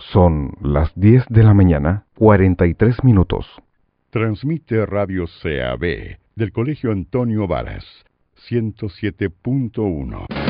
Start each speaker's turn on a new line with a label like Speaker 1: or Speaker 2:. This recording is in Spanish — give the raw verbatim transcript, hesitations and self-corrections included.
Speaker 1: Son las diez de la mañana, cuarenta y tres minutos.
Speaker 2: Transmite Radio C A B del Colegio Antonio Varas, ciento siete punto uno.